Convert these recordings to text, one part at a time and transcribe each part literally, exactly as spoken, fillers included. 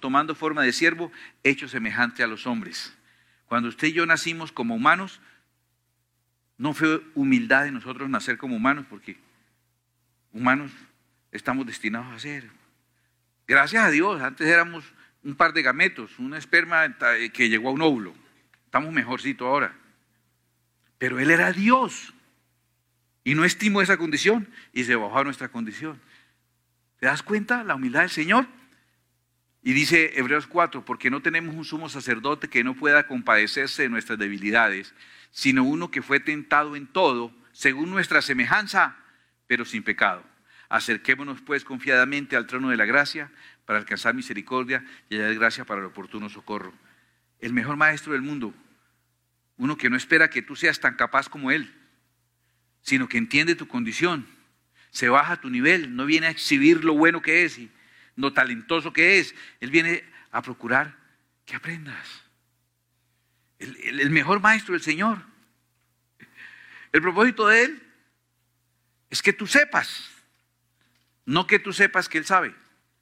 tomando forma de siervo, hecho semejante a los hombres. Cuando usted y yo nacimos como humanos, no fue humildad de nosotros nacer como humanos, porque humanos estamos destinados a ser. Gracias a Dios, antes éramos un par de gametos, un esperma que llegó a un óvulo. Estamos mejorcito ahora. Pero Él era Dios y no estimó esa condición y se bajó a nuestra condición. ¿Te das cuenta la humildad del Señor? Y dice Hebreos cuatro, porque no tenemos un sumo sacerdote que no pueda compadecerse de nuestras debilidades, sino uno que fue tentado en todo, según nuestra semejanza, pero sin pecado. Acerquémonos pues confiadamente al trono de la gracia para alcanzar misericordia y hallar gracia para el oportuno socorro. El mejor maestro del mundo, uno que no espera que tú seas tan capaz como Él, sino que entiende tu condición, se baja a tu nivel, no viene a exhibir lo bueno que es y lo talentoso que es. Él viene a procurar que aprendas. El, el, el mejor maestro del Señor. El propósito de Él es que tú sepas, no que tú sepas que Él sabe,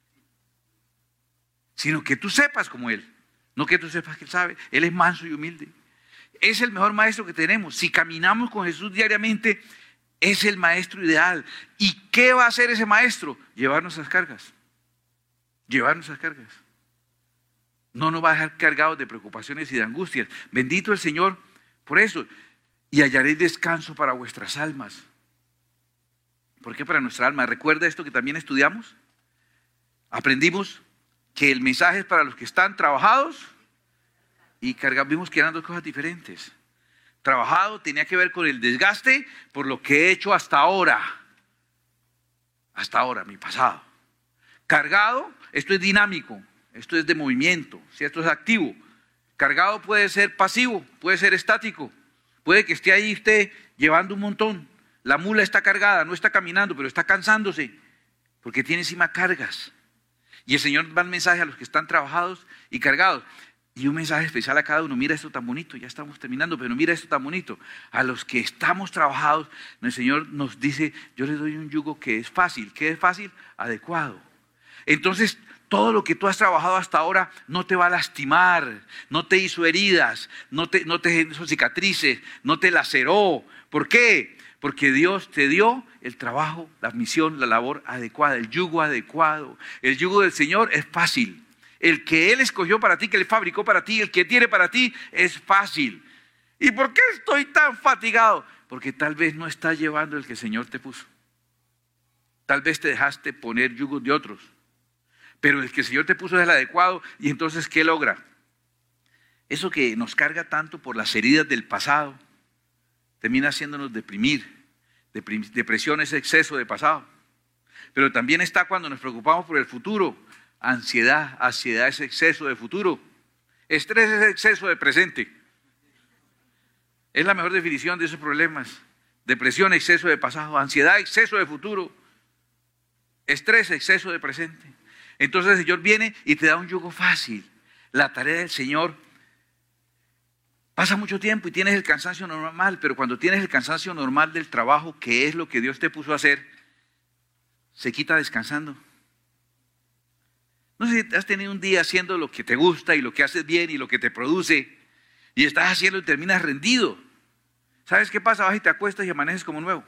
sino que tú sepas como Él, no que tú sepas que Él sabe. Él es manso y humilde. Es el mejor maestro que tenemos. Si caminamos con Jesús diariamente, es el maestro ideal. ¿Y qué va a hacer ese maestro? Llevar nuestras cargas. Llevar nuestras cargas. No nos va a dejar cargados de preocupaciones y de angustias. Bendito el Señor por eso. Y hallaréis descanso para vuestras almas. ¿Por qué para nuestra alma? ¿Recuerda esto que también estudiamos? Aprendimos que el mensaje es para los que están trabajados y cargados. Vimos que eran dos cosas diferentes. Trabajado tenía que ver con el desgaste por lo que he hecho hasta ahora. Hasta ahora, mi pasado. Cargado, esto es dinámico, esto es de movimiento, si esto es activo. Cargado puede ser pasivo, puede ser estático. Puede que esté ahí usted llevando un montón. La mula está cargada, no está caminando, pero está cansándose porque tiene encima cargas. Y el Señor da el mensaje a los que están trabajados y cargados. Y un mensaje especial a cada uno. Mira esto tan bonito, ya estamos terminando, pero mira esto tan bonito. A los que estamos trabajados, el Señor nos dice, yo les doy un yugo que es fácil. ¿Qué es fácil? Adecuado. Entonces, todo lo que tú has trabajado hasta ahora no te va a lastimar, no te hizo heridas, no te, no te hizo cicatrices, no te laceró. ¿Por qué? Porque Dios te dio el trabajo, la misión, la labor adecuada, el yugo adecuado. El yugo del Señor es fácil. El que Él escogió para ti, que Él fabricó para ti, el que tiene para ti, es fácil. ¿Y por qué estoy tan fatigado? Porque tal vez no estás llevando el que el Señor te puso. Tal vez te dejaste poner yugos de otros. Pero el que el Señor te puso es el adecuado. Y entonces, ¿qué logra? Eso que nos carga tanto por las heridas del pasado, termina haciéndonos deprimir. Depresión es exceso de pasado. Pero también está cuando nos preocupamos por el futuro. Ansiedad, ansiedad es exceso de futuro. Estrés es exceso de presente. Es la mejor definición de esos problemas. Depresión, exceso de pasado. Ansiedad, exceso de futuro. Estrés, exceso de presente. Entonces el Señor viene y te da un yugo fácil. La tarea del Señor pasa mucho tiempo y tienes el cansancio normal, pero cuando tienes el cansancio normal del trabajo, que es lo que Dios te puso a hacer, se quita descansando. No sé si has tenido un día haciendo lo que te gusta y lo que haces bien y lo que te produce, y estás haciendo y terminas rendido. ¿Sabes qué pasa? Vas y te acuestas y amaneces como nuevo.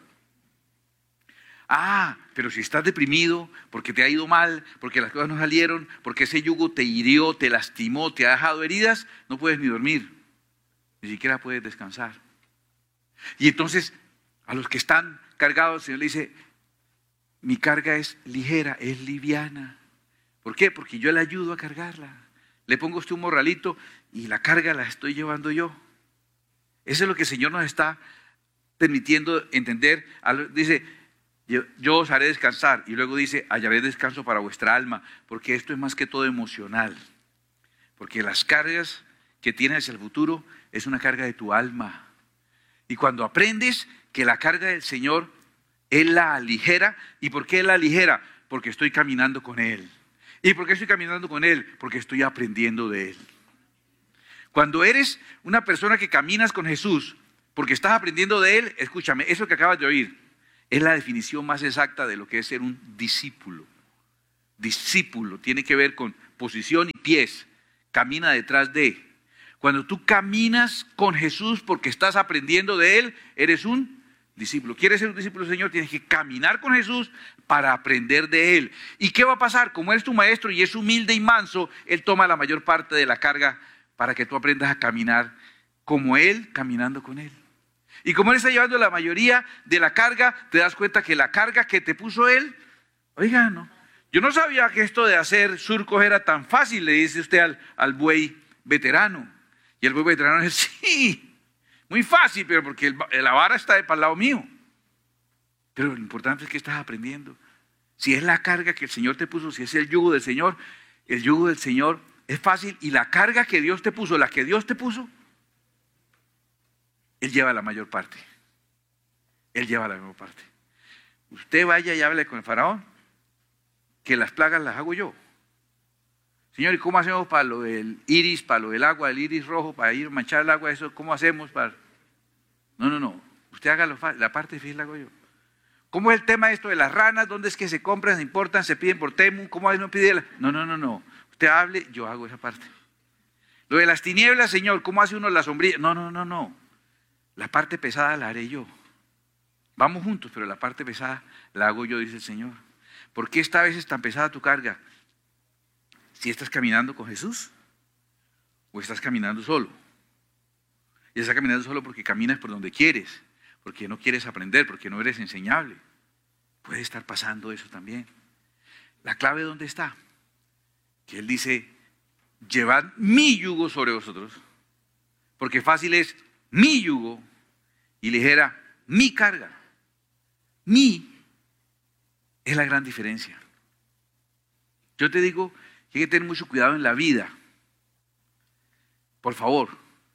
Ah, pero si estás deprimido, porque te ha ido mal, porque las cosas no salieron, porque ese yugo te hirió, te lastimó, te ha dejado heridas, no puedes ni dormir, ni siquiera puedes descansar. Y entonces, a los que están cargados, el Señor le dice, mi carga es ligera, es liviana. ¿Por qué? Porque yo le ayudo a cargarla. Le pongo a usted un morralito y la carga la estoy llevando yo. Eso es lo que el Señor nos está permitiendo entender. Dice, yo, yo os haré descansar. Y luego dice, hallaré descanso para vuestra alma. Porque esto es más que todo emocional. Porque las cargas que tienes hacia el futuro es una carga de tu alma. Y cuando aprendes que la carga del Señor, Él la aligera. ¿Y por qué Él la aligera? Porque estoy caminando con Él. ¿Y por qué estoy caminando con Él? Porque estoy aprendiendo de Él. Cuando eres una persona que caminas con Jesús, porque estás aprendiendo de Él, escúchame, eso que acabas de oír, es la definición más exacta de lo que es ser un discípulo. Discípulo tiene que ver con posición y pies, camina detrás de. Cuando tú caminas con Jesús porque estás aprendiendo de Él, eres un discípulo. ¿Quieres ser un discípulo del Señor? Tienes que caminar con Jesús para aprender de Él. ¿Y qué va a pasar? Como Él es tu maestro y es humilde y manso, Él toma la mayor parte de la carga para que tú aprendas a caminar como Él, caminando con Él. Y como Él está llevando la mayoría de la carga, te das cuenta que la carga que te puso Él, oiga, no. Yo no sabía que esto de hacer surcos era tan fácil, le dice usted al, al buey veterano. Y el buey veterano dice, sí, muy fácil, pero porque el, la vara está para el lado mío. Pero lo importante es que estás aprendiendo. Si es la carga que el Señor te puso, si es el yugo del Señor, el yugo del Señor es fácil. Y la carga que Dios te puso, la que Dios te puso, Él lleva la mayor parte. Él lleva la mayor parte. Usted vaya y hable con el faraón, que las plagas las hago yo. Señor, ¿y cómo hacemos para lo del iris, para lo del agua, el iris rojo, para ir a manchar el agua? Eso, ¿cómo hacemos para...? No, no, no. Usted haga lo, la parte difícil la hago yo. ¿Cómo es el tema esto de las ranas? ¿Dónde es que se compran, se importan, se piden por Temu? ¿Cómo es no pide? La... No, no, no, no. Usted hable, yo hago esa parte. Lo de las tinieblas, Señor, ¿cómo hace uno la sombrilla? No, no, no, no. La parte pesada la haré yo. Vamos juntos, pero la parte pesada la hago yo, dice el Señor. ¿Por qué esta vez es tan pesada tu carga? Si estás caminando con Jesús o estás caminando solo. Y estás caminando solo porque caminas por donde quieres, porque no quieres aprender, porque no eres enseñable. Puede estar pasando eso también. ¿La clave dónde está? Que Él dice, llevad mi yugo sobre vosotros, porque fácil es mi yugo y ligera mi carga. Mi es la gran diferencia. Yo te digo que hay que tener mucho cuidado en la vida. Por favor,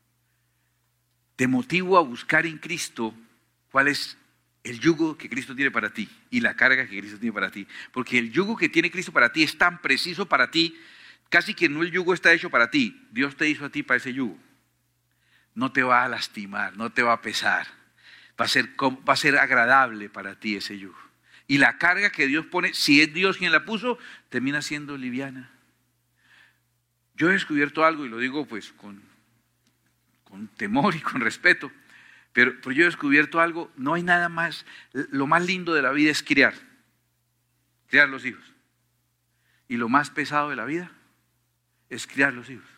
te motivo a buscar en Cristo cuál es el yugo que Cristo tiene para ti y la carga que Cristo tiene para ti. Porque el yugo que tiene Cristo para ti es tan preciso para ti, casi que no el yugo está hecho para ti. Dios te hizo a ti para ese yugo. No te va a lastimar, no te va a pesar. Va a ser, va a ser agradable para ti ese yugo. Y la carga que Dios pone, si es Dios quien la puso, termina siendo liviana. Yo he descubierto algo, y lo digo pues con, con temor y con respeto, pero, pero yo he descubierto algo, no hay nada más, lo más lindo de la vida es criar, criar los hijos. Y lo más pesado de la vida es criar los hijos.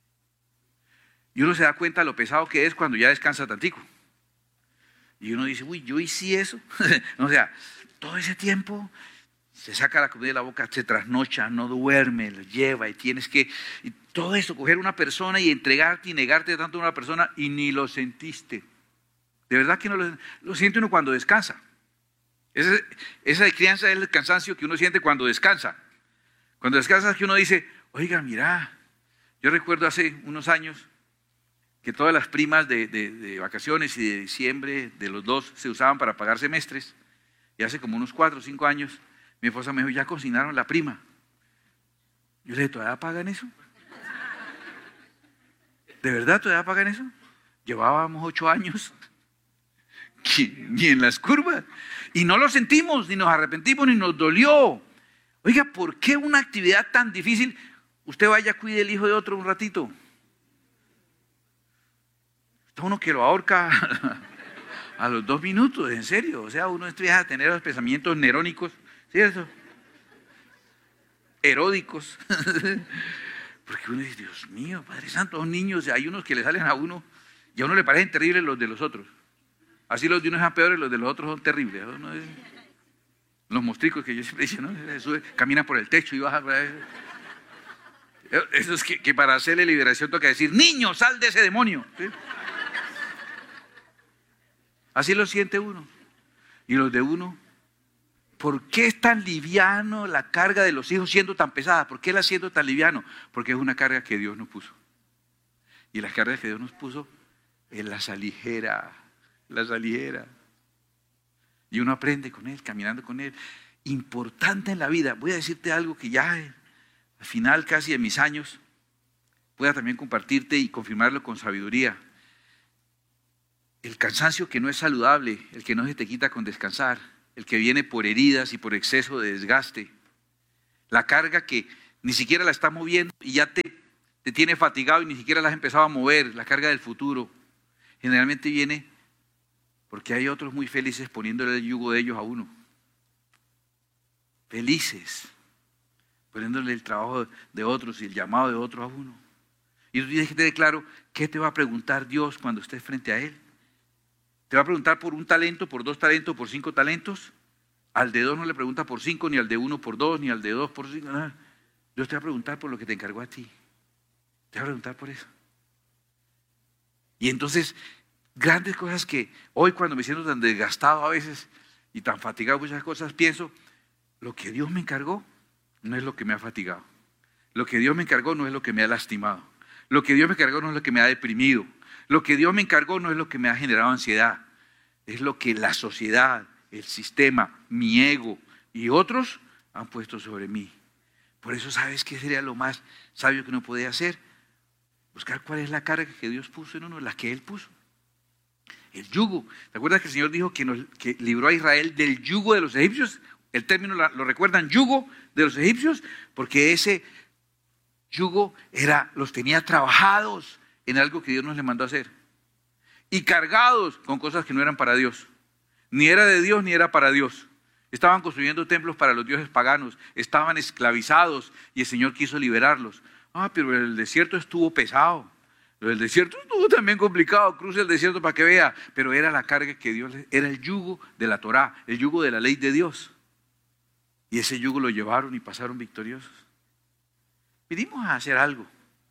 Y uno se da cuenta lo pesado que es cuando ya descansa tantico. Y uno dice, uy, yo hice eso. O sea, todo ese tiempo se saca la comida de la boca, se trasnocha, no duerme, lo lleva y tienes que, y todo eso, coger una persona y entregarte y negarte tanto a una persona y ni lo sentiste. De verdad que no lo, lo siente uno cuando descansa. Esa, esa crianza es el cansancio que uno siente cuando descansa. Cuando descansa es que uno dice, oiga, mira, yo recuerdo hace unos años que todas las primas de, de, de vacaciones y de diciembre de los dos se usaban para pagar semestres. Y hace como unos cuatro o cinco años, mi esposa me dijo, ya consignaron la prima. Yo le dije, ¿todavía pagan eso? ¿De verdad todavía pagan eso? Llevábamos ocho años, ni en las curvas. Y no lo sentimos, ni nos arrepentimos, ni nos dolió. Oiga, ¿por qué una actividad tan difícil? Usted vaya, cuide el hijo de otro un ratito. Está uno que lo ahorca a los dos minutos, en serio. O sea, uno empieza a tener los pensamientos neurónicos, ¿cierto? Eródicos. Porque uno dice, Dios mío, Padre Santo, los niños, hay unos que le salen a uno y a uno le parecen terribles los de los otros. Así los de unos son peores, los de los otros son terribles. ¿No? Los mostricos que yo siempre digo, ¿no? Sube, camina por el techo y baja por ahí. Eso es que, que para hacerle liberación toca decir, niño, sal de ese demonio. ¿Sí? Así lo siente uno. Y los de uno, ¿por qué es tan liviano la carga de los hijos siendo tan pesada? ¿Por qué la siendo tan liviano? Porque es una carga que Dios nos puso. Y la carga que Dios nos puso, Él las aligera, las aligera. Y uno aprende con Él, caminando con Él. Importante en la vida. Voy a decirte algo que ya al final casi de mis años pueda también compartirte y confirmarlo con sabiduría. El cansancio que no es saludable, el que no se te quita con descansar, el que viene por heridas y por exceso de desgaste, la carga que ni siquiera la estás moviendo y ya te te tiene fatigado y ni siquiera la has empezado a mover, la carga del futuro, generalmente viene porque hay otros muy felices poniéndole el yugo de ellos a uno. Felices, poniéndole el trabajo de otros y el llamado de otros a uno. Y tú tienes que tener claro qué te va a preguntar Dios cuando estés frente a Él. ¿Te va a preguntar por un talento, por dos talentos, por cinco talentos? Al de dos no le pregunta por cinco, ni al de uno por dos, ni al de dos por cinco. Nada. Dios te va a preguntar por lo que te encargó a ti. Te va a preguntar por eso. Y entonces, grandes cosas que hoy cuando me siento tan desgastado a veces y tan fatigado muchas cosas, pienso, lo que Dios me encargó no es lo que me ha fatigado. Lo que Dios me encargó no es lo que me ha lastimado. Lo que Dios me encargó no es lo que me ha deprimido. Lo que Dios me encargó no es lo que me ha generado ansiedad. Es lo que la sociedad, el sistema, mi ego y otros han puesto sobre mí. Por eso, ¿sabes qué sería lo más sabio que uno podía hacer? Buscar cuál es la carga que Dios puso en uno, la que Él puso. El yugo. ¿Te acuerdas que el Señor dijo que, nos, que libró a Israel del yugo de los egipcios? El término lo recuerdan, yugo de los egipcios, porque ese yugo era, los tenía trabajados en algo que Dios nos le mandó a hacer. Y cargados con cosas que no eran para Dios. Ni era de Dios ni era para Dios. Estaban construyendo templos para los dioses paganos. Estaban esclavizados y el Señor quiso liberarlos. Ah, pero el desierto estuvo pesado. El desierto estuvo también complicado. Cruce el desierto para que vea. Pero era la carga que Dios le... Era el yugo de la Torá, el yugo de la ley de Dios. Y ese yugo lo llevaron y pasaron victoriosos. Vinimos a hacer algo.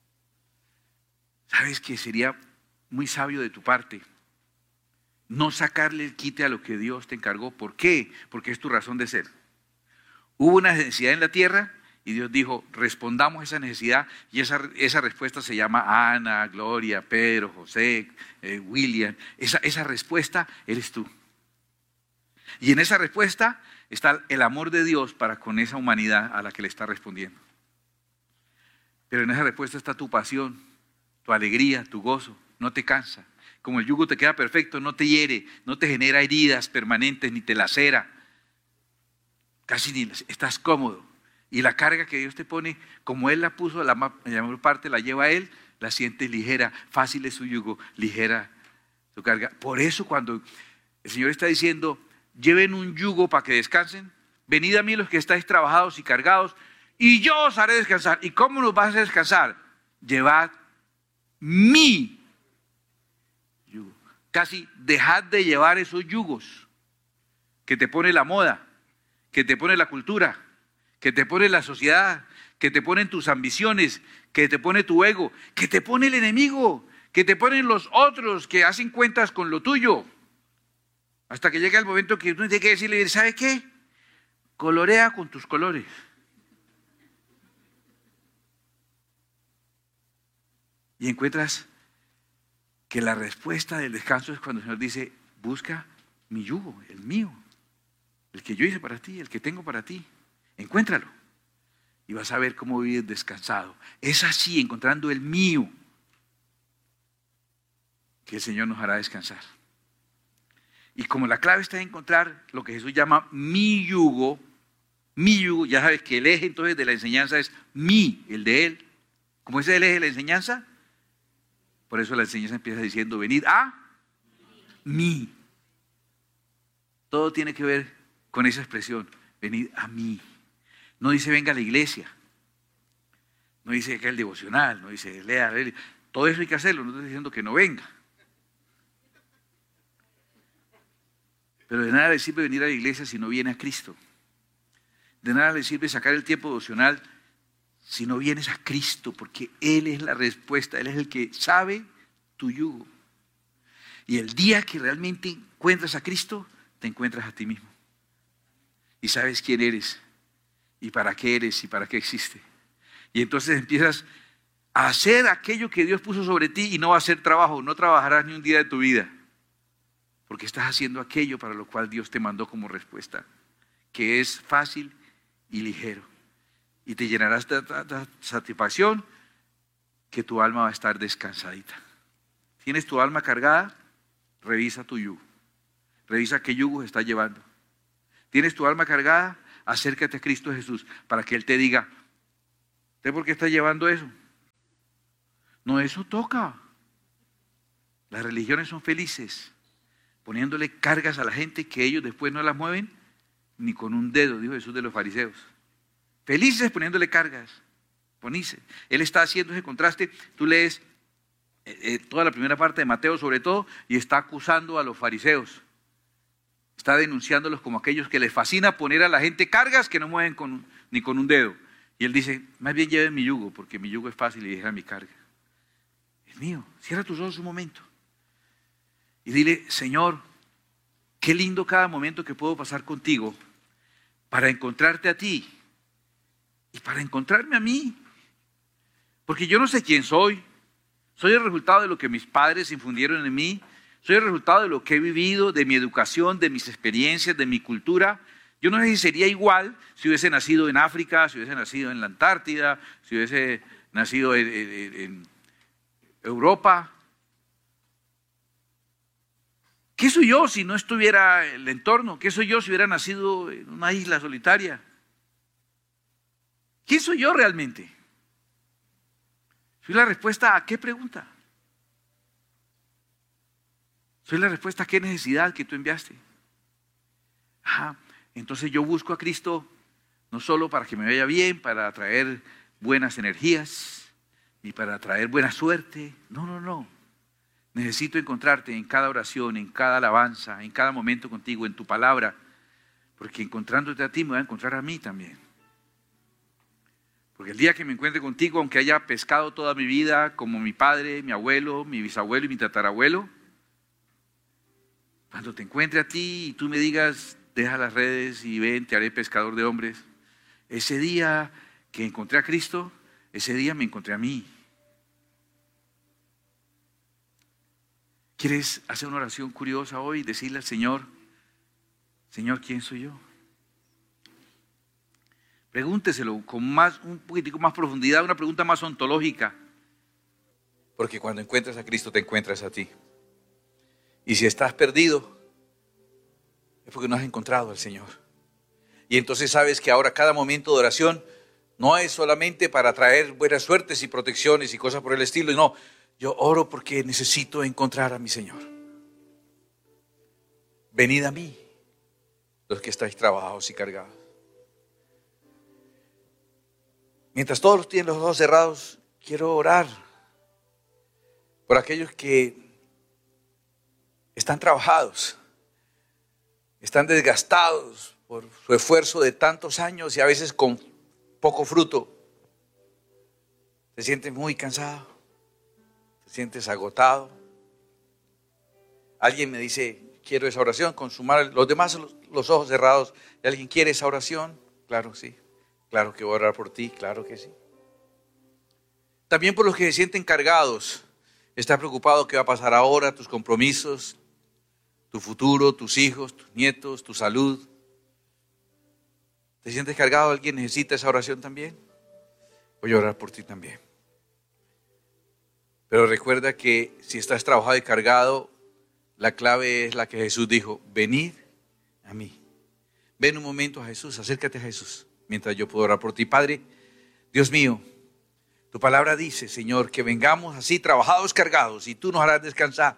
¿Sabes que sería muy sabio de tu parte no sacarle el quite a lo que Dios te encargó? ¿Por qué? Porque es tu razón de ser. Hubo una necesidad en la tierra y Dios dijo, respondamos a esa necesidad, y esa, esa respuesta se llama Ana, Gloria, Pedro, José, eh, William. Esa, esa respuesta eres tú. Y en esa respuesta está el amor de Dios para con esa humanidad a la que le está respondiendo. Pero en esa respuesta está tu pasión, tu alegría, tu gozo. No te cansa. Como el yugo te queda perfecto, no te hiere, no te genera heridas permanentes, ni te lacera. Casi ni estás cómodo. Y la carga que Dios te pone, como Él la puso, la mayor parte la lleva Él, la sientes ligera. Fácil es su yugo, ligera su carga. Por eso cuando el Señor está diciendo, lleven un yugo para que descansen. Venid a mí los que estáis trabajados y cargados, y yo os haré descansar. ¿Y cómo nos vas a descansar? Llevad mi yugo. Casi dejad de llevar esos yugos que te pone la moda, que te pone la cultura, que te pone la sociedad, que te ponen tus ambiciones, que te pone tu ego, que te pone el enemigo, que te ponen los otros que hacen cuentas con lo tuyo. Hasta que llega el momento que uno tiene que decirle, ¿sabe qué? Colorea con tus colores. Y encuentras que la respuesta del descanso es cuando el Señor dice, busca mi yugo, el mío, el que yo hice para ti, el que tengo para ti. Encuéntralo y vas a ver cómo vives descansado. Es así, encontrando el mío, que el Señor nos hará descansar. Y como la clave está en encontrar lo que Jesús llama mi yugo, mi yugo, ya sabes que el eje entonces de la enseñanza es mi, el de Él. ¿Cómo es el eje de la enseñanza? Por eso la enseñanza empieza diciendo, venid a mí. Todo tiene que ver con esa expresión, venid a mí. No dice venga a la iglesia, no dice que el devocional, no dice lea, lea, todo eso hay que hacerlo, no estoy diciendo que no venga. Pero de nada le sirve venir a la iglesia si no viene a Cristo. De nada le sirve sacar el tiempo devocional si no vienes a Cristo, porque Él es la respuesta, Él es el que sabe tu yugo. Y el día que realmente encuentras a Cristo, te encuentras a ti mismo. Y sabes quién eres, y para qué eres, y para qué existe. Y entonces empiezas a hacer aquello que Dios puso sobre ti y no va a ser trabajo, no trabajarás ni un día de tu vida. Porque estás haciendo aquello para lo cual Dios te mandó como respuesta, que es fácil y ligero. Y te llenarás de tanta satisfacción que tu alma va a estar descansadita. ¿Tienes tu alma cargada? Revisa tu yugo. Revisa qué yugo estás llevando. ¿Tienes tu alma cargada? Acércate a Cristo Jesús para que Él te diga, ¿usted por qué está llevando eso? No, eso toca. Las religiones son felices, poniéndole cargas a la gente que ellos después no las mueven ni con un dedo, dijo Jesús de los fariseos. Felices poniéndole cargas. Felices. Él está haciendo ese contraste. Tú lees eh, eh, toda la primera parte de Mateo sobre todo y está acusando a los fariseos. Está denunciándolos como aquellos que les fascina poner a la gente cargas que no mueven con, ni con un dedo. Y él dice, más bien lleven mi yugo, porque mi yugo es fácil y ligera mi carga. Es mío. Cierra tus ojos un momento. Y dile, Señor, qué lindo cada momento que puedo pasar contigo para encontrarte a ti y para encontrarme a mí. Porque yo no sé quién soy. Soy el resultado de lo que mis padres infundieron en mí. Soy el resultado de lo que he vivido, de mi educación, de mis experiencias, de mi cultura. Yo no sé si sería igual si hubiese nacido en África, si hubiese nacido en la Antártida, si hubiese nacido en, en, en Europa. ¿Qué soy yo si no estuviera el entorno? ¿Qué soy yo si hubiera nacido en una isla solitaria? ¿Quién soy yo realmente? ¿Soy la respuesta a qué pregunta? ¿Soy la respuesta a qué necesidad que tú enviaste? Ajá. Entonces yo busco a Cristo no solo para que me vaya bien, para traer buenas energías, ni para traer buena suerte. No, no, no. Necesito encontrarte en cada oración, en cada alabanza, en cada momento contigo, en tu palabra, porque encontrándote a ti me voy a encontrar a mí también. Porque el día que me encuentre contigo, aunque haya pescado toda mi vida, como mi padre, mi abuelo, mi bisabuelo y mi tatarabuelo, cuando te encuentre a ti y tú me digas, deja las redes y ven, te haré pescador de hombres, ese día que encontré a Cristo, ese día me encontré a mí. ¿Quieres hacer una oración curiosa hoy y decirle al Señor, Señor, ¿quién soy yo? Pregúnteselo con más, un poquitico más profundidad, una pregunta más ontológica. Porque cuando encuentras a Cristo te encuentras a ti. Y si estás perdido, es porque no has encontrado al Señor. Y entonces sabes que ahora cada momento de oración no es solamente para traer buenas suertes y protecciones y cosas por el estilo, no. Yo oro porque necesito encontrar a mi Señor. Venid a mí, los que estáis trabajados y cargados. Mientras todos tienen los ojos cerrados, quiero orar por aquellos que están trabajados, están desgastados por su esfuerzo de tantos años y a veces con poco fruto. Se sienten muy cansados. Sientes agotado. Alguien me dice, quiero esa oración, consumar los demás los, los ojos cerrados. ¿Y alguien quiere esa oración? Claro, sí. Claro que voy a orar por ti, claro que sí. También por los que se sienten cargados. Estás preocupado qué va a pasar ahora, tus compromisos, tu futuro, tus hijos, tus nietos, tu salud. ¿Te sientes cargado? ¿Alguien necesita esa oración también? Voy a orar por ti también. Pero recuerda que si estás trabajado y cargado, la clave es la que Jesús dijo, venid a mí. Ven un momento a Jesús, acércate a Jesús, mientras yo puedo orar por ti. Padre, Dios mío, tu palabra dice, Señor, que vengamos así trabajados, cargados, y tú nos harás descansar.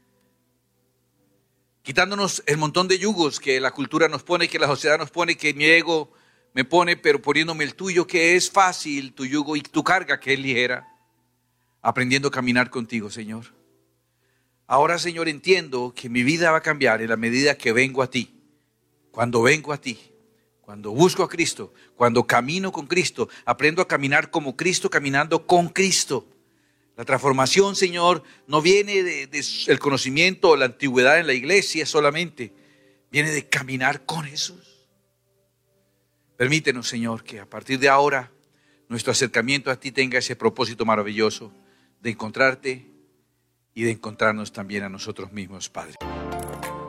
Quitándonos el montón de yugos que la cultura nos pone, que la sociedad nos pone, que mi ego me pone, pero poniéndome el tuyo, que es fácil, tu yugo, y tu carga, que es ligera. Aprendiendo a caminar contigo, Señor. Ahora, Señor, entiendo que mi vida va a cambiar en la medida que vengo a ti. Cuando vengo a ti, cuando busco a Cristo, cuando camino con Cristo, aprendo a caminar como Cristo, caminando con Cristo. La transformación, Señor, no viene del de, de conocimiento o la antigüedad en la iglesia solamente. Viene de caminar con Jesús. Permítenos, Señor, que a partir de ahora nuestro acercamiento a ti tenga ese propósito maravilloso de encontrarte y de encontrarnos también a nosotros mismos, Padre.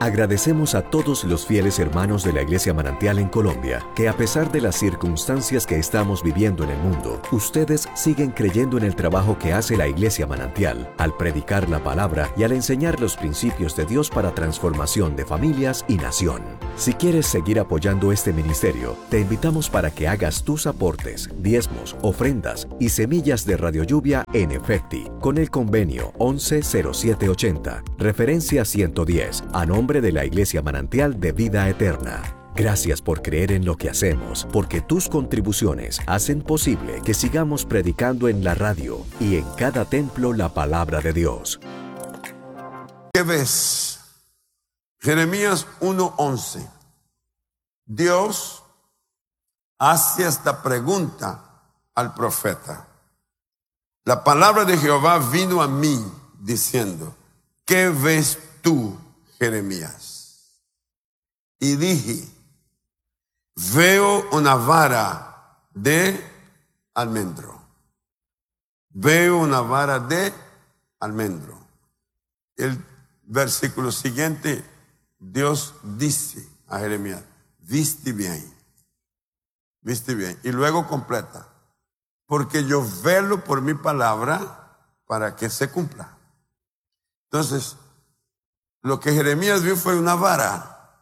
Agradecemos a todos los fieles hermanos de la Iglesia Manantial en Colombia, que a pesar de las circunstancias que estamos viviendo en el mundo, ustedes siguen creyendo en el trabajo que hace la Iglesia Manantial, al predicar la palabra y al enseñar los principios de Dios para transformación de familias y nación. Si quieres seguir apoyando este ministerio, te invitamos para que hagas tus aportes, diezmos, ofrendas y semillas de Radio Lluvia en Efecti, con el convenio once cero siete ochenta, referencia ciento diez, a nombre de la Iglesia Manantial de Vida Eterna. Gracias por creer en lo que hacemos, porque tus contribuciones hacen posible que sigamos predicando en la radio y en cada templo la palabra de Dios. ¿Qué ves? Jeremías uno once. Dios hace esta pregunta al profeta. La palabra de Jehová vino a mí diciendo: ¿qué ves tú, Jeremías? Y dije: veo una vara de almendro. Veo una vara de almendro. El versículo siguiente, Dios dice a Jeremías: viste bien, viste bien. Y luego completa: porque yo velo por mi palabra para que se cumpla. Entonces, lo que Jeremías vio fue una vara,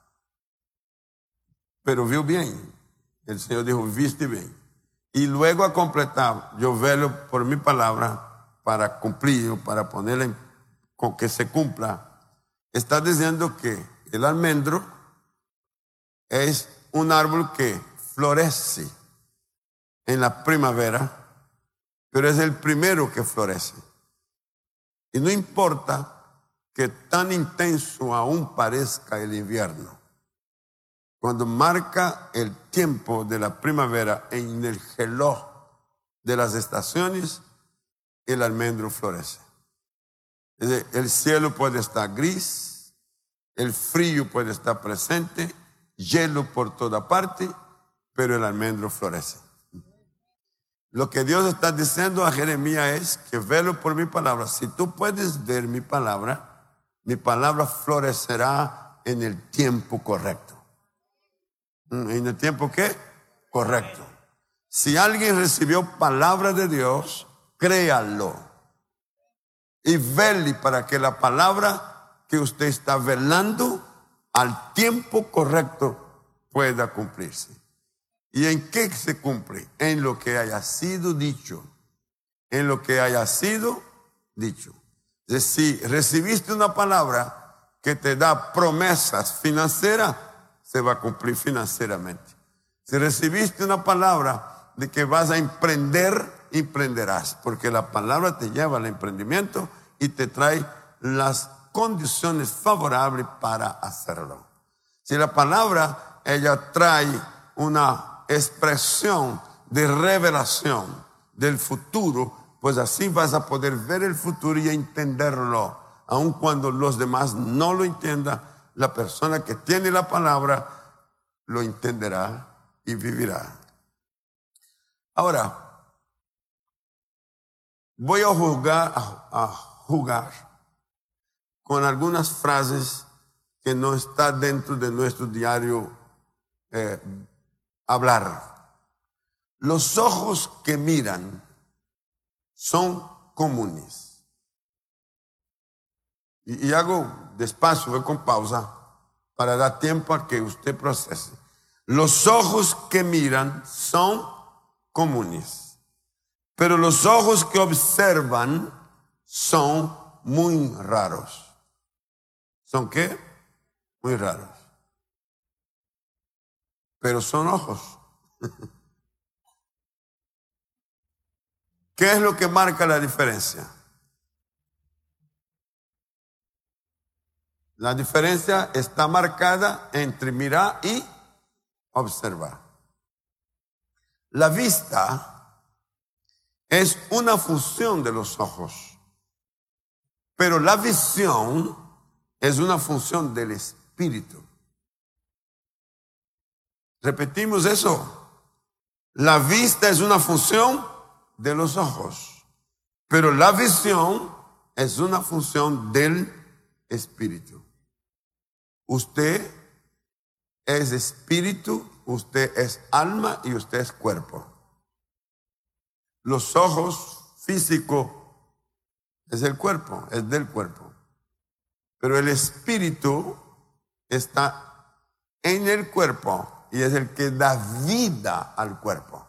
pero vio bien. El Señor dijo: viste bien. Y luego a completar: yo velo por mi palabra para cumplir, para ponerla en, con que se cumpla. Está diciendo que el almendro es un árbol que florece en la primavera, pero es el primero que florece. Y no importa que tan intenso aún parezca el invierno. Cuando marca el tiempo de la primavera en el reloj de las estaciones, el almendro florece. Es decir, el cielo puede estar gris, el frío puede estar presente, hielo por toda parte, pero el almendro florece. Lo que Dios está diciendo a Jeremías es que velo por mi palabra. Si tú puedes ver mi palabra, mi palabra florecerá en el tiempo correcto. ¿En el tiempo qué? Correcto. Si alguien recibió palabra de Dios, créalo. Y vele para que la palabra que usted está velando al tiempo correcto pueda cumplirse. ¿Y en qué se cumple? En lo que haya sido dicho. En lo que haya sido dicho. Es decir, si recibiste una palabra que te da promesas financieras, se va a cumplir financieramente. Si recibiste una palabra de que vas a emprender, emprenderás, porque la palabra te lleva al emprendimiento y te trae las condiciones favorables para hacerlo. Si la palabra, ella trae una expresión de revelación del futuro, pues así vas a poder ver el futuro y entenderlo, aun cuando los demás no lo entiendan. La persona que tiene la palabra lo entenderá y vivirá. Ahora, voy a jugar, a, a jugar con algunas frases que no están dentro de nuestro diario eh, hablar. Los ojos que miran son comunes. Y, y hago despacio, voy con pausa, para dar tiempo a que usted procese. Los ojos que miran son comunes, pero los ojos que observan son muy raros. ¿Son qué? Muy raros. Pero son ojos. ¿Qué es lo que marca la diferencia? La diferencia está marcada entre mirar y observar. La vista es una función de los ojos, pero la visión es una función del espíritu. Repetimos eso. La vista es una función de los ojos, pero la visión es una función del espíritu. usted es espíritu, usted es alma y usted es cuerpo. Los ojos físicos es el cuerpo, es del cuerpo. Pero el espíritu está en el cuerpo y es el que da vida al cuerpo.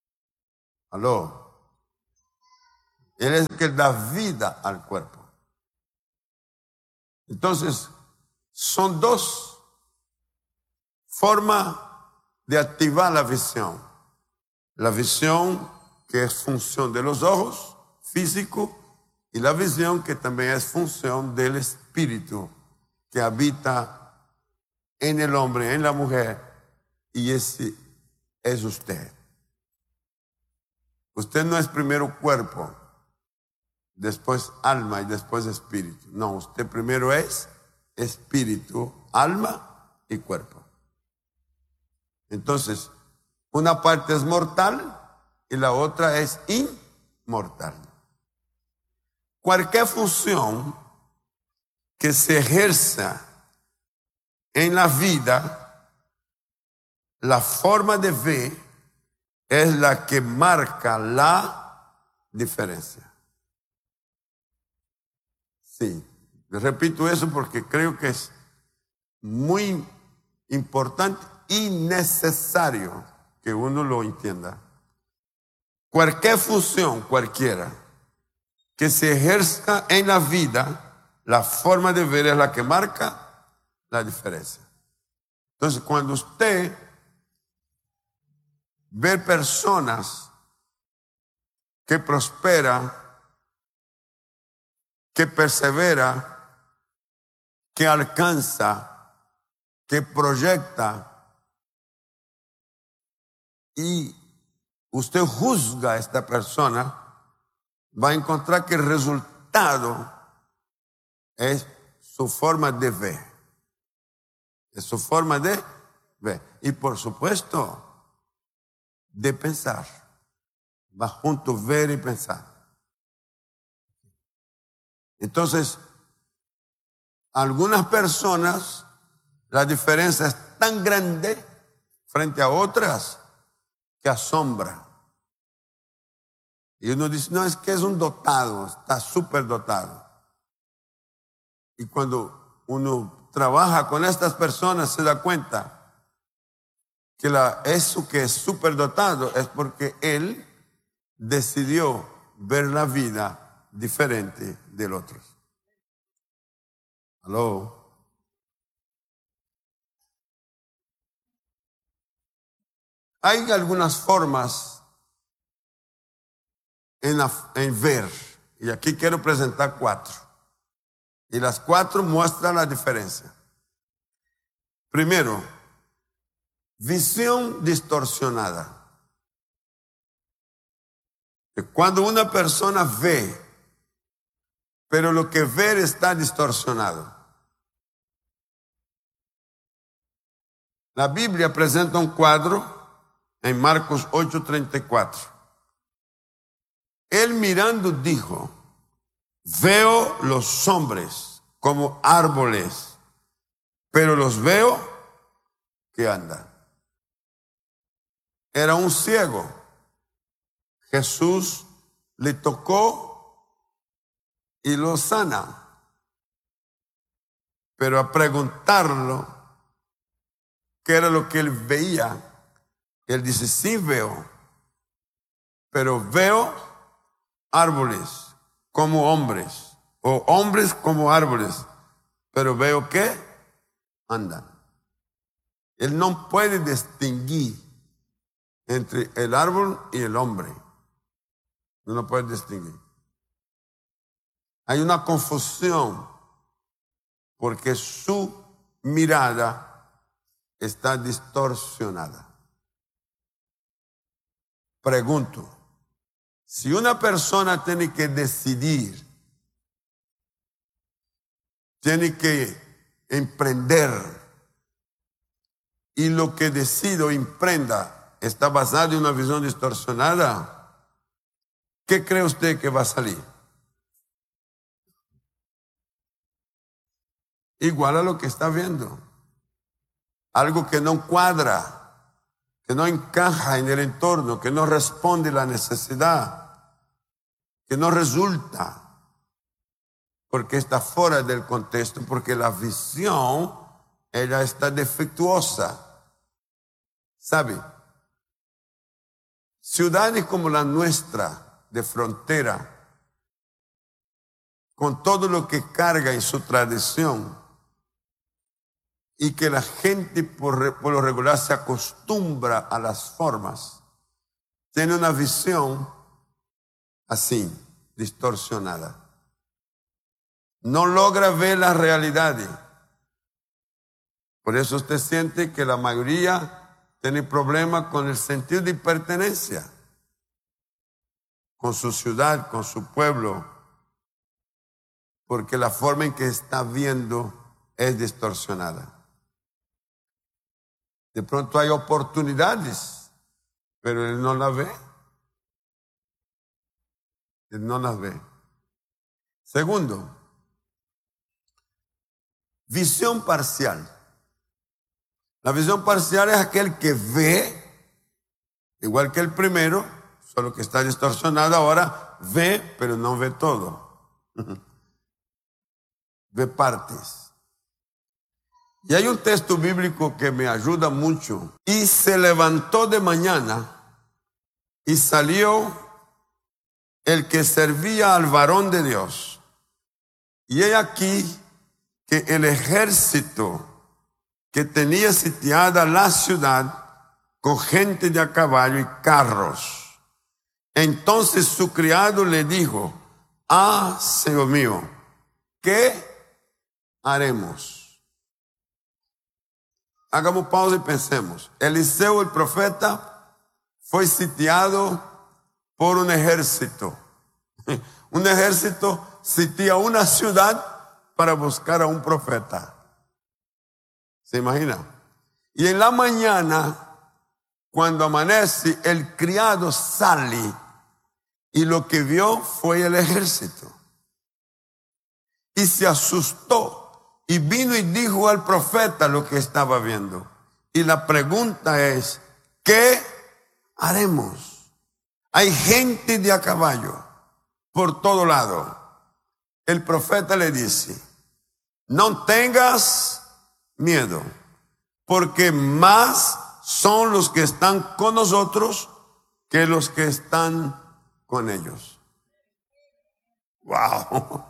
¿Aló? Él es el que da vida al cuerpo. Entonces, son dos formas de activar la visión. La visión que es función de los ojos físicos y la visión que también es función del espíritu que habita en el hombre, en la mujer, y ese es usted. Usted no es primero cuerpo, después alma y después espíritu. No, usted primero es espíritu, alma y cuerpo. Entonces, una parte es mortal y la otra es inmortal. Cualquier función que se ejerza en la vida, la forma de ver es la que marca la diferencia. Sí, repito eso porque creo que es muy importante y necesario que uno lo entienda. Cualquier función, cualquiera, que se ejerza en la vida, la forma de ver es la que marca la diferencia. Entonces, cuando usted ve personas que prosperan, que persevera, que alcanza, que proyecta, y usted juzga a esta persona, va a encontrar que el resultado es su forma de ver. Es su forma de ver. Y por supuesto, de pensar. Va junto ver y pensar. Entonces, algunas personas, la diferencia es tan grande frente a otras que asombra. Y uno dice, no, es que es un dotado, está súper dotado. Y cuando uno trabaja con estas personas se da cuenta que la, eso que es súper dotado es porque él decidió ver la vida diferente del otro. ¿Aló? Hay algunas formas En, la, en ver, y aquí quiero presentar cuatro, y las cuatro muestran la diferencia. Primero, visión distorsionada. Cuando una persona ve, pero lo que ve está distorsionado. La Biblia presenta un cuadro en Marcos ocho treinta y cuatro. Él mirando dijo, veo los hombres como árboles, pero los veo que andan. Era un ciego. Jesús le tocó y lo sana. Pero a preguntarlo qué era lo que él veía, él dice, sí veo, pero veo árboles como hombres, o hombres como árboles, pero veo que andan. Él no puede distinguir entre el árbol y el hombre. No lo puede distinguir. Hay una confusión porque su mirada está distorsionada. Pregunto, si una persona tiene que decidir, tiene que emprender, y lo que decide o emprenda está basado en una visión distorsionada, ¿qué cree usted que va a salir? Igual a lo que está viendo. algo que no cuadra, que no encaja en el entorno, que no responde a la necesidad, que no resulta, porque está fuera del contexto, porque la visión, ella está defectuosa. ¿Sabe? Ciudades como la nuestra, de frontera, con todo lo que carga en su tradición, y que la gente por, por lo regular se acostumbra a las formas, tiene una visión así, distorsionada. No logra ver la realidad. Por eso usted siente que la mayoría tiene problemas con el sentido de pertenencia, con su ciudad, con su pueblo, porque la forma en que está viendo es distorsionada. De pronto hay oportunidades, pero él no las ve. Él no las ve. Segundo, visión parcial. La visión parcial es aquel que ve, igual que el primero, solo que está distorsionado ahora, ve, pero no ve todo. Ve partes. Y hay un texto bíblico que me ayuda mucho. Y se levantó de mañana y salió el que servía al varón de Dios. Y he aquí que el ejército que tenía sitiada la ciudad con gente de a caballo y carros. Entonces su criado le dijo: ah, Señor mío, ¿qué haremos? Hagamos pausa y pensemos. Eliseo, el profeta, fue sitiado por un ejército. Un ejército sitia una ciudad para buscar a un profeta. ¿Se imagina? Y en la mañana, cuando amanece, el criado sale y lo que vio fue el ejército. Y se asustó. Y vino y dijo al profeta lo que estaba viendo. Y la pregunta es, ¿qué haremos? Hay gente de a caballo por todo lado. El profeta le dice: no tengas miedo, porque más son los que están con nosotros que los que están con ellos. Wow.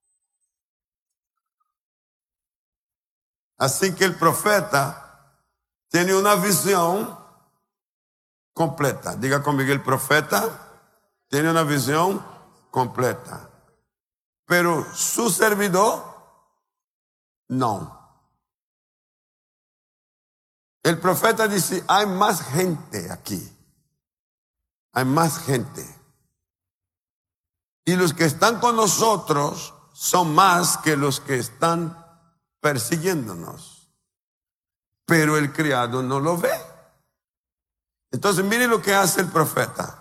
Así que el profeta tiene una visión completa. Diga conmigo, el profeta tiene una visión completa. Pero su servidor, no. El profeta dice: hay más gente aquí. Hay más gente. Y los que están con nosotros son más que los que están persiguiéndonos. Pero el criado no lo ve. Entonces mire lo que hace el profeta.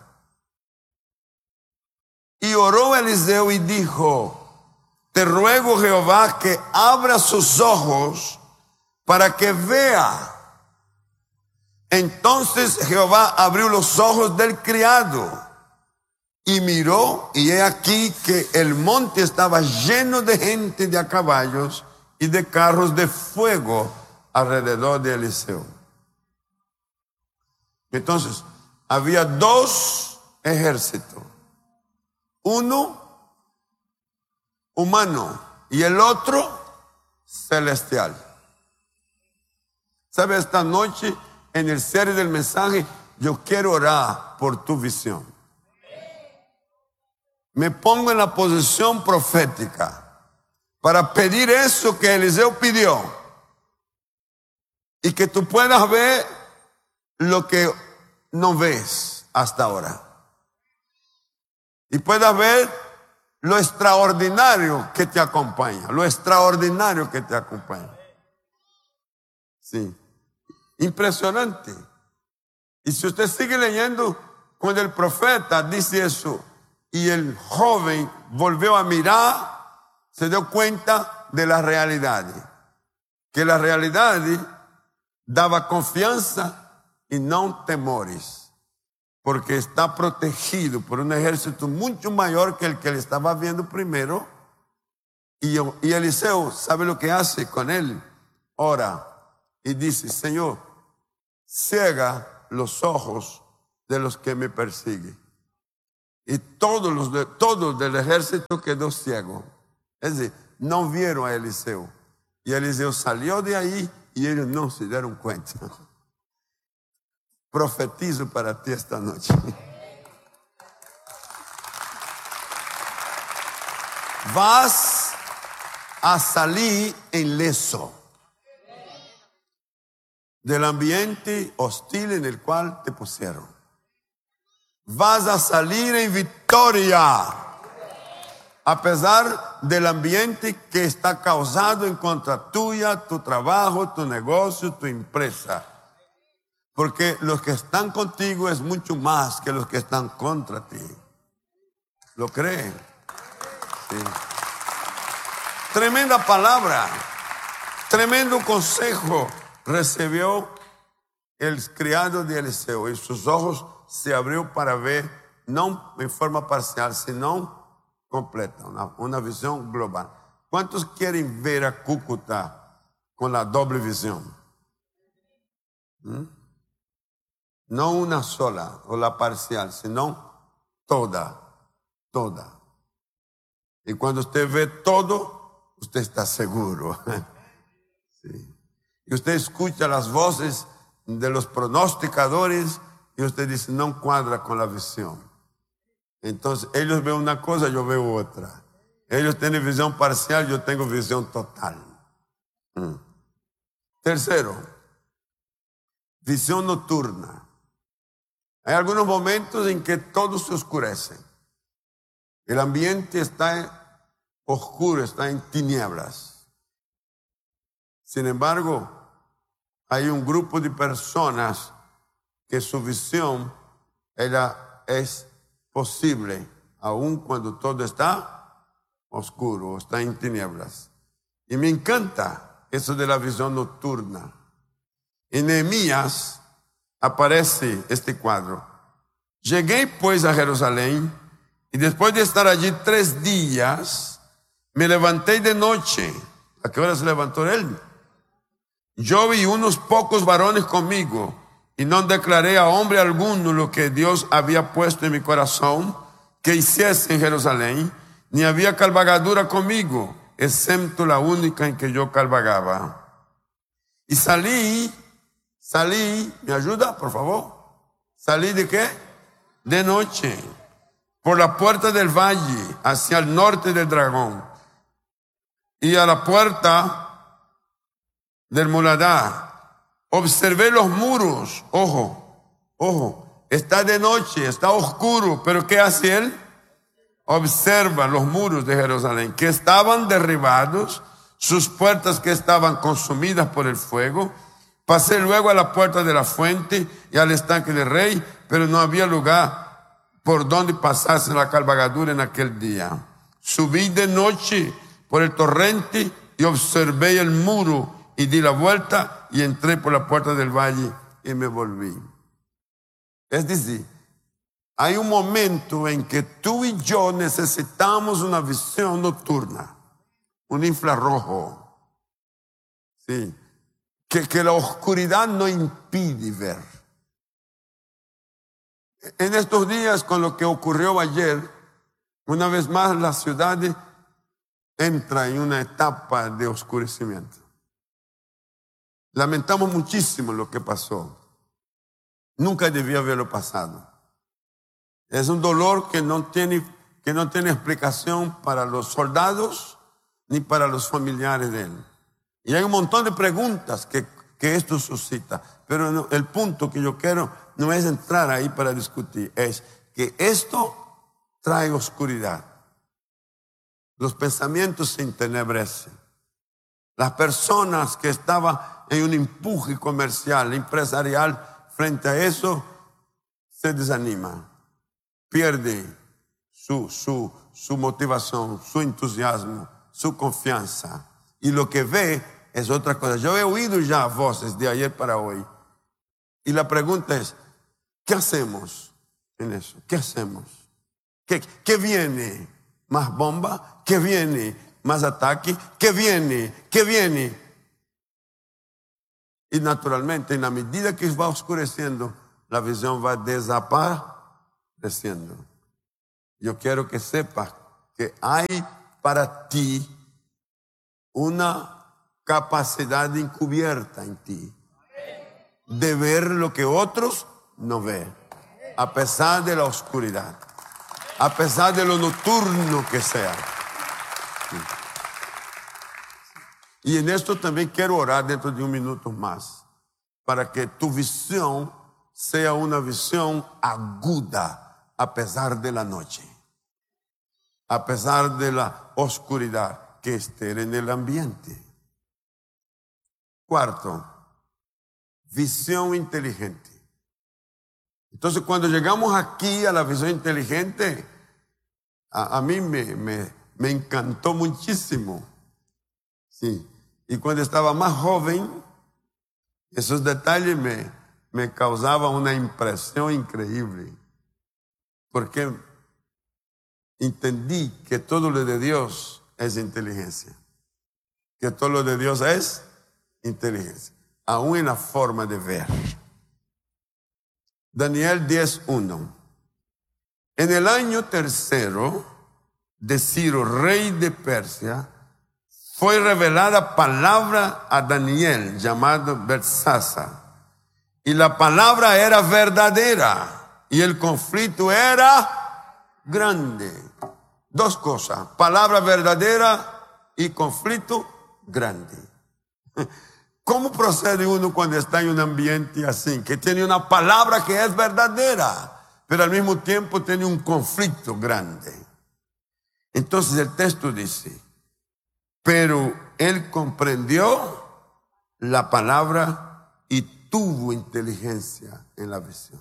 Y oró Eliseo y dijo: te ruego, Jehová, que abra sus ojos para que vea. Entonces Jehová abrió los ojos del criado y miró, y he aquí que el monte estaba lleno de gente de a caballos y de carros de fuego alrededor de Eliseo. Entonces, había dos ejércitos. Uno humano y el otro celestial. ¿Sabe? Esta noche, en el cierre del mensaje, yo quiero orar por tu visión. Me pongo en la posición profética para pedir eso que Eliseo pidió, y que tú puedas ver lo que no ves hasta ahora, y puedas ver lo extraordinario que te acompaña, lo extraordinario que te acompaña. Sí, impresionante. Y si usted sigue leyendo, cuando el profeta dice eso y el joven volvió a mirar, se dio cuenta de la realidad, que la realidad daba confianza y no temores, porque está protegido por un ejército mucho mayor que el que le estaba viendo primero. Y, y Eliseo sabe lo que hace con él. Ora y dice: Señor, ciega los ojos de los que me persiguen. Y todos los de, todos del ejército quedó ciego. Es decir, no vieron a Eliseo. Y Eliseo salió de ahí y ellos no se dieron cuenta. Profetizo para ti esta noche. Vas a salir ileso del ambiente hostil en el cual te pusieron. Vas a salir en victoria, a pesar del ambiente que está causado en contra tuya, tu trabajo, tu negocio, tu empresa. Porque los que están contigo es mucho más que los que están contra ti. ¿Lo creen? Sí. Tremenda palabra, tremendo consejo recibió el criado de Eliseo, y sus ojos se abrió para ver, no en forma parcial, sino completa, una, una visión global. ¿Cuántos quieren ver a Cúcuta con la doble visión? ¿Mm? No una sola o la parcial, sino toda, toda. Y cuando usted ve todo, usted está seguro. Sí. Y usted escucha las voces de los pronosticadores y usted dice: no cuadra con la visión. Entonces ellos ven una cosa, yo veo otra. Ellos tienen visión parcial, yo tengo visión total. Mm. Tercero, visión nocturna. Hay algunos momentos en que todo se oscurece. El ambiente está oscuro, está en tinieblas. Sin embargo, hay un grupo de personas que su visión ella es posible, aun cuando todo está oscuro, está en tinieblas. Y me encanta eso de la visión nocturna. En Nehemías aparece este cuadro. Llegué pues a Jerusalén, y después de estar allí tres días, me levanté de noche. ¿A qué hora se levantó él? Yo vi unos pocos varones conmigo, y no declaré a hombre alguno lo que Dios había puesto en mi corazón que hiciese en Jerusalén, ni había cabalgadura conmigo, excepto la única en que yo cabalgaba. Y salí, salí, ¿me ayuda, por favor? ¿Salí de qué? De noche, por la puerta del valle, hacia el norte del Dragón, y a la puerta del Muladá. Observé los muros, ojo, ojo, está de noche, está oscuro, pero ¿qué hace él? Observa los muros de Jerusalén, que estaban derribados, sus puertas que estaban consumidas por el fuego. Pasé luego a la puerta de la fuente y al estanque del rey, pero no había lugar por donde pasase la cabalgadura en aquel día. Subí de noche por el torrente y observé el muro y di la vuelta y entré por la puerta del valle y me volví. Es decir, hay un momento en que tú y yo necesitamos una visión nocturna, un infrarrojo, sí, que, que la oscuridad no impide ver. En estos días, con lo que ocurrió ayer, una vez más la ciudad entra en una etapa de oscurecimiento. Lamentamos muchísimo lo que pasó. Nunca debía haberlo pasado. Es un dolor que no tiene, que no tiene explicación para los soldados ni para los familiares de él. Y hay un montón de preguntas que, que esto suscita. Pero no, el punto que yo quiero no es entrar ahí para discutir. Es que esto trae oscuridad. Los pensamientos se entenebrecen. Las personas que estaban en un empuje comercial, empresarial, frente a eso, se desaniman. Pierde su, su, su motivación, su entusiasmo, su confianza. Y lo que ve es otra cosa. Yo he oído ya voces de ayer para hoy. Y la pregunta es, ¿qué hacemos en eso? ¿Qué hacemos? ¿Qué, qué viene? ¿Más bomba? ¿Qué viene? ¿Más ataque? ¿Qué viene? ¿Qué viene? Y naturalmente, en la medida que va oscureciendo, la visión va desapareciendo. Yo quiero que sepas que hay para ti una capacidad encubierta en ti de ver lo que otros no ven, a pesar de la oscuridad, a pesar de lo nocturno que sea. Y en esto también quiero orar dentro de un minuto más, para que tu visión sea una visión aguda a pesar de la noche, a pesar de la oscuridad que esté en el ambiente. Cuarto, visión inteligente. Entonces, cuando llegamos aquí a la visión inteligente, a, a mí me, me, me encantó muchísimo. Sí. Y cuando estaba más joven, esos detalles me, me causaban una impresión increíble. Porque entendí que todo lo de Dios es inteligencia. Que todo lo de Dios es inteligencia. Aún en la forma de ver. Daniel diez uno. En el año tercero de Ciro, rey de Persia, fue revelada palabra a Daniel, llamado Belsasar. Y la palabra era verdadera y el conflicto era grande. Dos cosas, palabra verdadera y conflicto grande. ¿Cómo procede uno cuando está en un ambiente así? Que tiene una palabra que es verdadera, pero al mismo tiempo tiene un conflicto grande. Entonces el texto dice, pero él comprendió la palabra y tuvo inteligencia en la visión.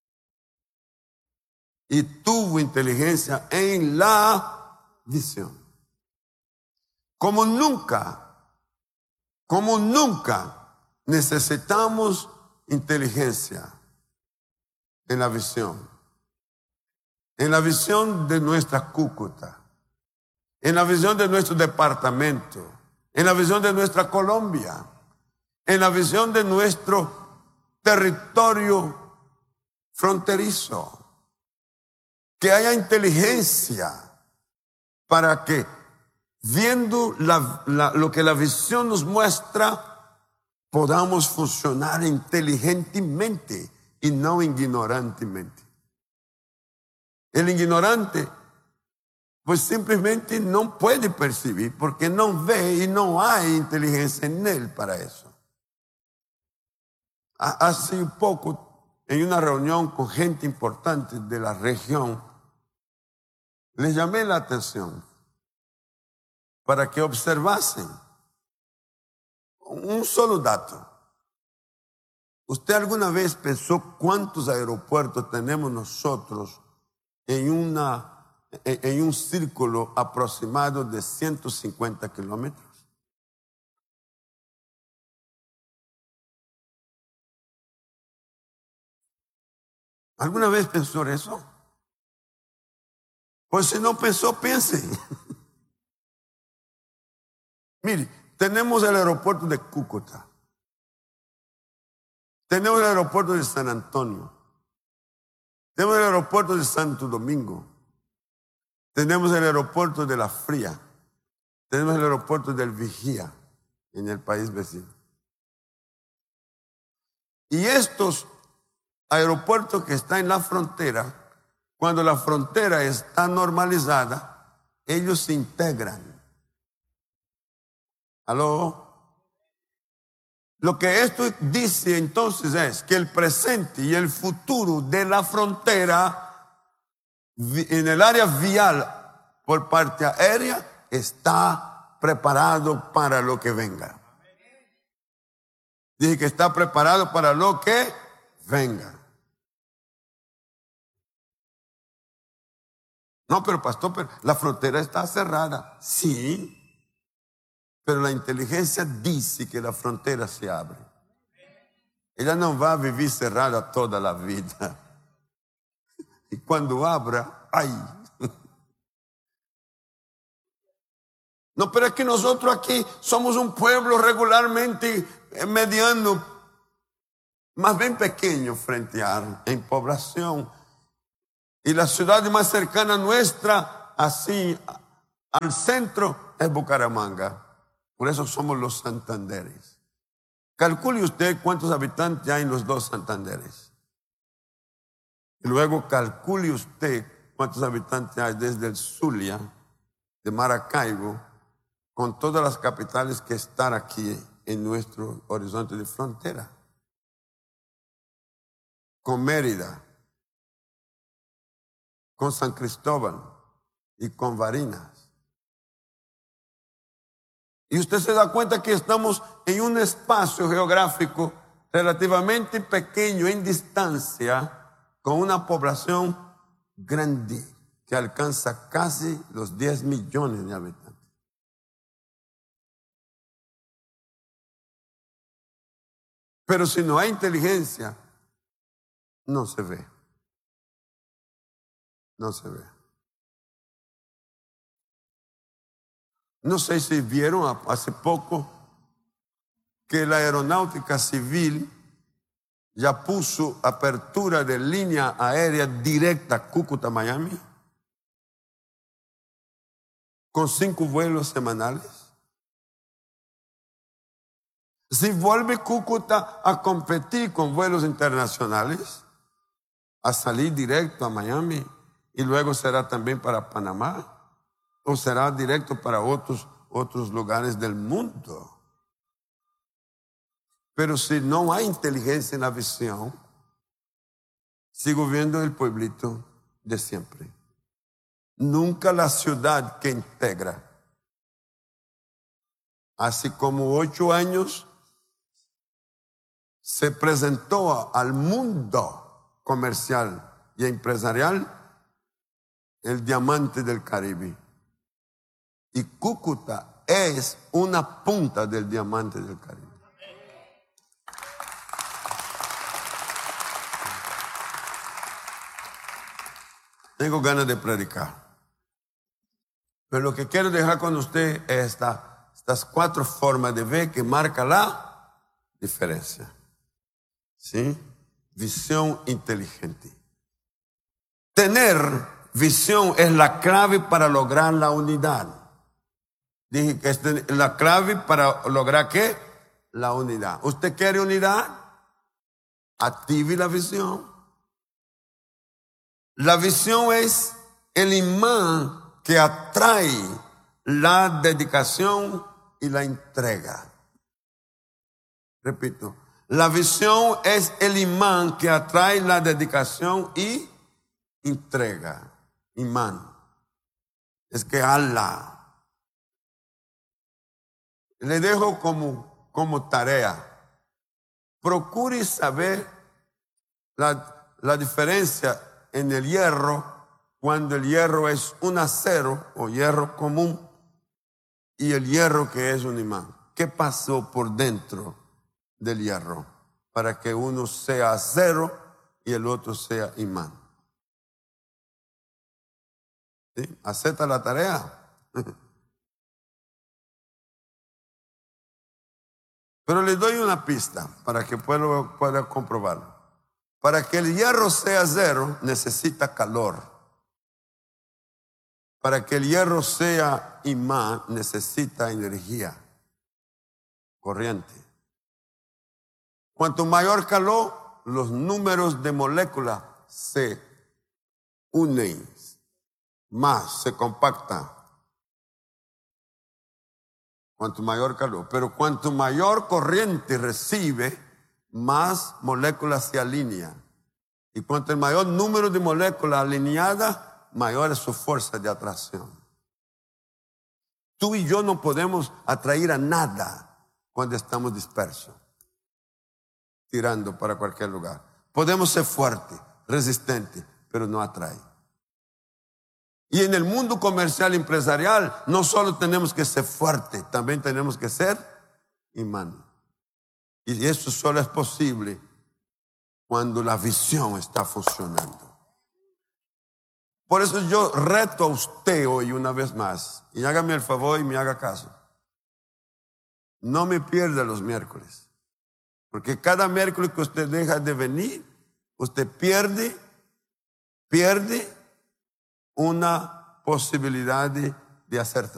Y tuvo inteligencia en la visión. Como nunca Como nunca necesitamos inteligencia en la visión. En la visión de nuestra Cúcuta. En la visión de nuestro departamento. En la visión de nuestra Colombia. En la visión de nuestro territorio fronterizo. Que haya inteligencia para que, viendo la, la, lo que la visión nos muestra, podamos funcionar inteligentemente y no ignorantemente. El ignorante, pues simplemente no puede percibir porque no ve y no hay inteligencia en él para eso. Hace poco, en una reunión con gente importante de la región, les llamé la atención para que observasen un solo dato. ¿Usted alguna vez pensó cuántos aeropuertos tenemos nosotros en, una, en un círculo aproximado de ciento cincuenta kilómetros? ¿Alguna vez pensó eso? Pues si no pensó, piense. Mire, tenemos el aeropuerto de Cúcuta. Tenemos el aeropuerto de San Antonio. Tenemos el aeropuerto de Santo Domingo. Tenemos el aeropuerto de La Fría. Tenemos el aeropuerto del Vigía en el país vecino. Y estos aeropuertos que están en la frontera, cuando la frontera está normalizada, ellos se integran. ¿Aló? Lo que esto dice entonces es que el presente y el futuro de la frontera en el área vial por parte aérea está preparado para lo que venga. Dije que está preparado para lo que venga. No, pero pastor, pero la frontera está cerrada. Sí. Pero la inteligencia dice que la frontera se abre. Ella no va a vivir cerrada toda la vida. Y cuando abra, ¡ay! No, pero es que nosotros aquí somos un pueblo regularmente mediano, más bien pequeño frente a en población. Y la ciudad más cercana nuestra, así al centro, es Bucaramanga. Por eso somos los Santanderes. Calcule usted cuántos habitantes hay en los dos Santanderes. Y luego calcule usted cuántos habitantes hay desde el Zulia, de Maracaibo, con todas las capitales que están aquí en nuestro horizonte de frontera. Con Mérida, con San Cristóbal y con Barinas. Y usted se da cuenta que estamos en un espacio geográfico relativamente pequeño en distancia, con una población grande que alcanza casi los diez millones de habitantes. Pero si no hay inteligencia, no se ve. No se ve. No sé si vieron hace poco que la aeronáutica civil ya puso apertura de línea aérea directa Cúcuta-Miami con cinco vuelos semanales. Si vuelve Cúcuta a competir con vuelos internacionales, a salir directo a Miami, y luego será también para Panamá, o será directo para otros, otros lugares del mundo. Pero si no hay inteligencia en la visión, sigo viendo el pueblito de siempre. Nunca la ciudad que integra. Hace como ocho años se presentó al mundo comercial y empresarial el diamante del Caribe. Y Cúcuta es una punta del diamante del Caribe. Tengo ganas de predicar. Pero lo que quiero dejar con usted es esta, estas cuatro formas de ver que marca la diferencia. ¿Sí? Visión inteligente. Tener visión es la clave para lograr la unidad. Dije que es la clave para lograr ¿qué? La unidad. ¿Usted quiere unidad? Active la visión. La visión es el imán que atrae la dedicación y la entrega. Repito, la visión es el imán que atrae la dedicación y entrega. Imán. Es que Allah. Le dejo como, como tarea. Procure saber la, la diferencia en el hierro, cuando el hierro es un acero o hierro común y el hierro que es un imán. ¿Qué pasó por dentro del hierro para que uno sea acero y el otro sea imán? ¿Sí? ¿Acepta la tarea? Pero le doy una pista para que pueda, pueda comprobarlo. Para que el hierro sea acero, necesita calor. Para que el hierro sea imán, necesita energía, corriente. Cuanto mayor calor, los números de moléculas se unen, más se compactan. Cuanto mayor calor. Pero cuanto mayor corriente recibe, más moléculas se alinean. Y cuanto el mayor número de moléculas alineadas, mayor es su fuerza de atracción. Tú y yo no podemos atraer a nada cuando estamos dispersos, tirando para cualquier lugar. Podemos ser fuertes, resistentes, pero no atrae. Y en el mundo comercial y empresarial, no solo tenemos que ser fuertes, también tenemos que ser imán. Y eso solo es posible cuando la visión está funcionando. Por eso yo reto a usted hoy una vez más, y hágame el favor y me haga caso. No me pierda los miércoles, porque cada miércoles que usted deja de venir, usted pierde, pierde una posibilidad de, de acertar.